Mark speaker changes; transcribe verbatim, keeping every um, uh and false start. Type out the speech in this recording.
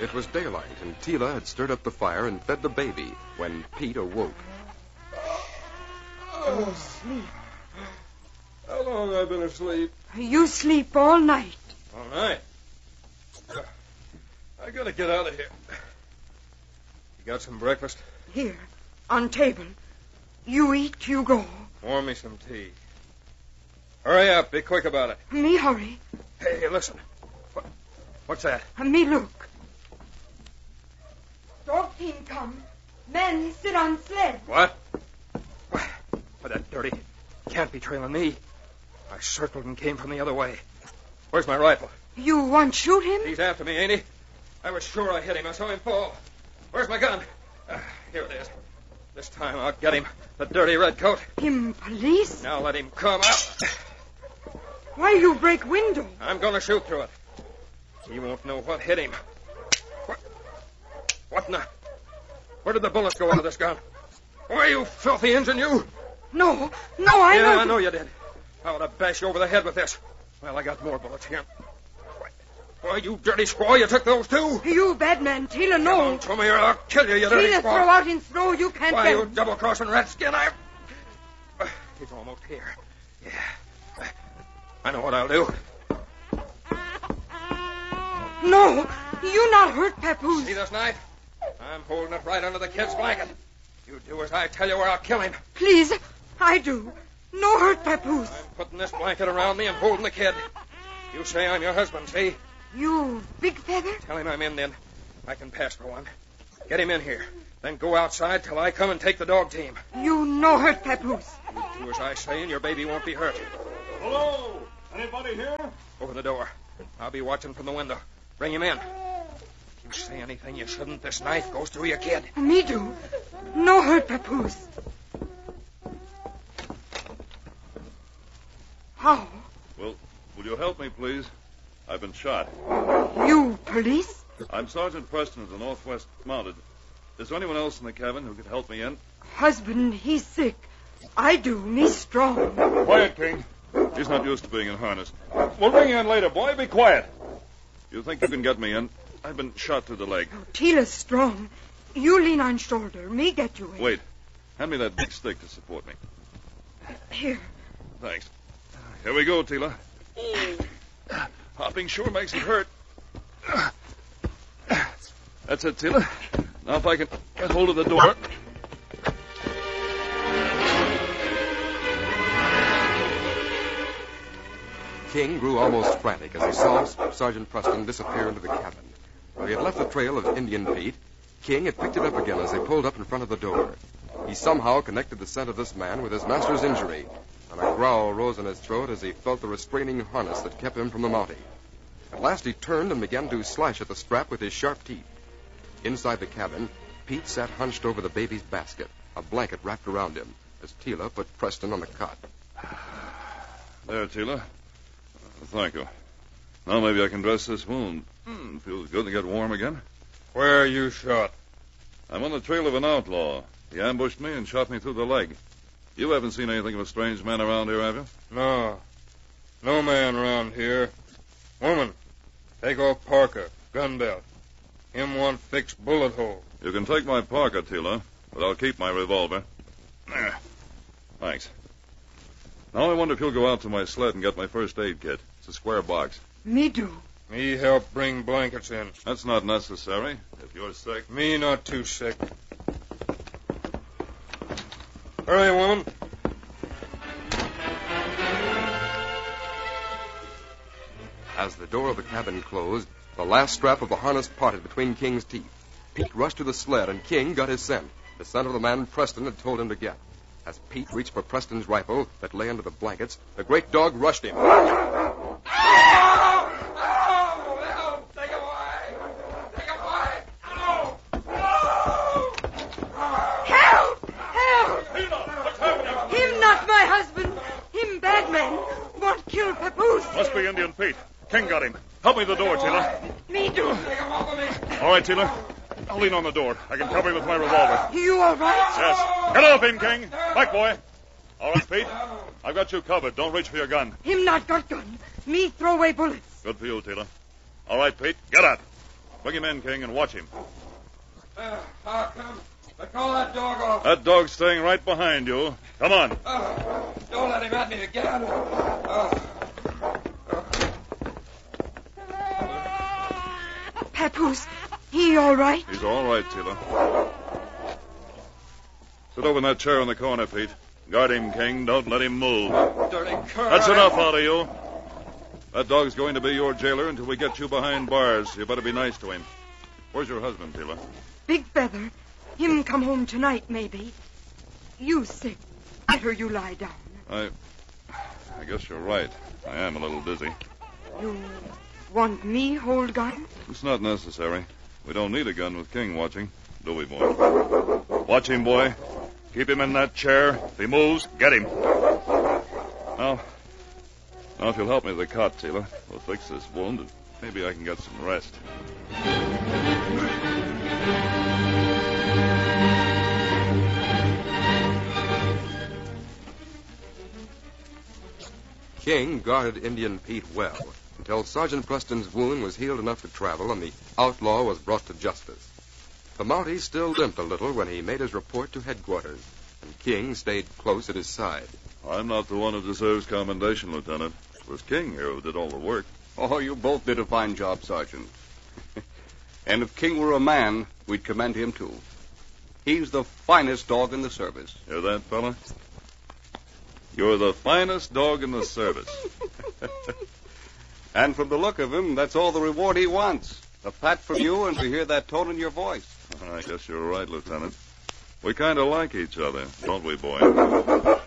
Speaker 1: It was daylight, and Tila had stirred up the fire and fed the baby when Pete awoke.
Speaker 2: Oh, sleep. How long have I been asleep?
Speaker 3: You sleep all night.
Speaker 2: All night? I gotta get out of here. You got some breakfast?
Speaker 3: Here, on table. You eat, you go.
Speaker 2: Pour me some tea. Hurry up. Be quick about it.
Speaker 3: Me hurry.
Speaker 2: Hey, listen. What, what's that?
Speaker 3: Me look. Dog team come. Men sit on sled.
Speaker 2: What? Why, that dirty can't be trailing me. I circled and came from the other way. Where's my rifle?
Speaker 3: You want shoot him?
Speaker 2: He's after me, ain't he? I was sure I hit him. I saw him fall. Where's my gun? Uh, here it is. This time I'll get him. The dirty redcoat.
Speaker 3: Him police?
Speaker 2: Now let him come out.
Speaker 3: Why you break window?
Speaker 2: I'm going to shoot through it. He won't know what hit him. What? What in the... Where did the bullets go out of this gun? Why, you filthy Injun, you?
Speaker 3: No, no, I
Speaker 2: yeah,
Speaker 3: know.
Speaker 2: I know you did. I would have bashed you over the head with this. Well, I got more bullets here. Why, why you dirty squaw, you took those too?
Speaker 3: You bad man, Tila, no.
Speaker 2: Come on to me or I'll kill you, you dirty
Speaker 3: Tila,
Speaker 2: squaw.
Speaker 3: throw out in snow, you can't
Speaker 2: Why,
Speaker 3: get
Speaker 2: you
Speaker 3: him.
Speaker 2: double-crossing redskin, I... Uh, he's almost here. Yeah. Uh, I know what I'll do.
Speaker 3: No, you not hurt Papoose.
Speaker 2: See this knife? I'm holding it right under the kid's blanket. You do as I tell you or I'll kill him.
Speaker 3: Please, I do. No hurt Papoose.
Speaker 2: I'm putting this blanket around me and holding the kid. You say I'm your husband, see?
Speaker 3: You big feather?
Speaker 2: Tell him I'm in then. I can pass for one. Get him in here. Then go outside till I come and take the dog team.
Speaker 3: You no hurt Papoose.
Speaker 2: You do as I say and your baby won't be hurt.
Speaker 4: Hello? Anybody here?
Speaker 2: Open the door. I'll be watching from the window. Bring him in. If you say anything you shouldn't, this knife goes through your kid.
Speaker 3: Me do. No hurt Papoose. How?
Speaker 4: Well, will you help me, please? I've been shot.
Speaker 3: You police?
Speaker 4: I'm Sergeant Preston of the Northwest Mounted. Is there anyone else in the cabin who could help me in?
Speaker 3: Husband, he's sick. I do. Me strong.
Speaker 4: Quiet, King. He's not used to being in harness. We'll bring you in later, boy. Be quiet. You think you can get me in? I've been shot through the leg.
Speaker 3: Oh, Tila's strong. You lean on shoulder. Me get you in.
Speaker 4: Wait. Hand me that big stick to support me.
Speaker 3: Here.
Speaker 4: Thanks. Here we go, Tila. Hopping sure makes it hurt. That's it, Tila. Now if I can get hold of the door.
Speaker 1: King grew almost frantic as he saw Sergeant Preston disappear into the cabin. Where he had left a trail of Indian Pete, King had picked it up again as they pulled up in front of the door. He somehow connected the scent of this man with his master's injury, and a growl rose in his throat as he felt the restraining harness that kept him from the Mountie. At last he turned and began to slash at the strap with his sharp teeth. Inside the cabin, Pete sat hunched over the baby's basket, a blanket wrapped around him, as Tila put Preston on the cot.
Speaker 4: There, Tila. Thank you. Now maybe I can dress this wound. Hmm, feels good to get warm again.
Speaker 2: Where are you shot?
Speaker 4: I'm on the trail of an outlaw. He ambushed me and shot me through the leg. You haven't seen anything of a strange man around here, have you?
Speaker 2: No. No man around here. Woman, take off parka, gun belt. Him want fixed bullet hole.
Speaker 4: You can take my parka, Tila, but I'll keep my revolver. There. Thanks. Now I wonder if you'll go out to my sled and get my first aid kit. It's a square box.
Speaker 3: Me do.
Speaker 2: Me help bring blankets in.
Speaker 4: That's not necessary. If you're sick.
Speaker 2: Me not too sick. Hurry, woman.
Speaker 1: As the door of the cabin closed, the last strap of the harness parted between King's teeth. Pete rushed to the sled, and King got his scent, the scent of the man Preston had told him to get. As Pete reached for Preston's rifle that lay under the blankets, the great dog rushed him.
Speaker 2: Help! Help! Take him away! Take him away! No! No!
Speaker 3: Help! Help!
Speaker 4: Tila, what's happening?
Speaker 3: Him not my husband. Him bad man. Want kill Papoose.
Speaker 4: Must be Indian Pete. King got him. Help me the door, Tila.
Speaker 3: Me do.
Speaker 2: Take him off of me!
Speaker 4: All right, Tila. I'll lean on the door. I can cover him with my revolver.
Speaker 3: You all right?
Speaker 4: Yes. Get off him, King. Back, boy. All right, Pete. I've got you covered. Don't reach for your gun.
Speaker 3: Him not got gun. Me throw away bullets.
Speaker 4: Good for you, Tila. All right, Pete. Get up. Bring him in, King, and watch him.
Speaker 2: Uh, how come? I call that dog off.
Speaker 4: That dog's staying right behind you. Come on.
Speaker 2: Uh, don't let him at me again. Uh, uh.
Speaker 3: Papoose, he all right?
Speaker 4: He's all right, Tila. Sit over in that chair in the corner, Pete. Guard him, King. Don't let him move.
Speaker 2: Dirty cur.
Speaker 4: That's enough out of you. That dog's going to be your jailer until we get you behind bars. You better be nice to him. Where's your husband, Tila?
Speaker 3: Big Feather. Him come home tonight, maybe. You sick. Better you lie down.
Speaker 4: I... I guess you're right. I am a little dizzy.
Speaker 3: You want me hold gun?
Speaker 4: It's not necessary. We don't need a gun with King watching, do we, boy? Watch him, boy. Keep him in that chair. If he moves, get him. Now, now if you'll help me to the cot, Tila, we'll fix this wound and maybe I can get some rest.
Speaker 1: King guarded Indian Pete well until Sergeant Preston's wound was healed enough to travel and the outlaw was brought to justice. The Mountie still limped a little when he made his report to headquarters, and King stayed close at his side.
Speaker 4: I'm not the one who deserves commendation, Lieutenant. It was King here who did all the work.
Speaker 5: Oh, you both did a fine job, Sergeant. And if King were a man, we'd commend him, too. He's the finest dog in the service.
Speaker 4: Hear that, fella? You're the finest dog in the service.
Speaker 5: And from the look of him, that's all the reward he wants. A pat from you and to hear that tone in your voice.
Speaker 4: I guess you're right, Lieutenant. We kind of like each other, don't we, boy?